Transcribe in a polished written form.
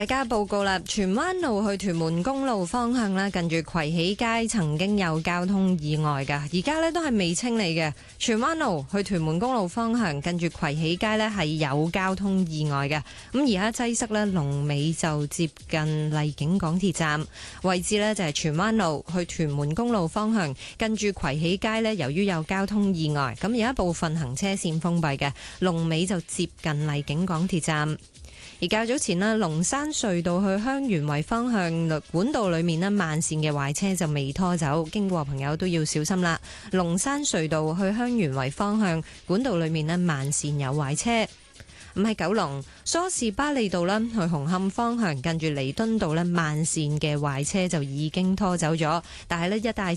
大家報告啦，荃灣路去屯門公路方向啦，近住葵喜街曾經有交通意外㗎，而家呢都係未清理嘅。荃灣路去屯門公路方向近住葵喜街呢係有交通意外嘅，咁而家擠塞呢，龍尾就接近荔景港鐵站位置呢，就係荃灣路去屯門公路方向近住葵喜街呢，由於有交通意外，咁而家部分行車線封閉嘅，龍尾就接近荔景港鐵站。而較早前呢，龍山隧道去香園圍方向管道裏面呢，慢線嘅壞車就未拖走，經過朋友都要小心啦。龍山隧道去香園圍方向管道裏面呢，慢線有壞車。咁喺九龍梳士巴利道啦，去紅磡方向近住彌敦道呢，慢線嘅壞車就已經拖走咗，但係呢，一帶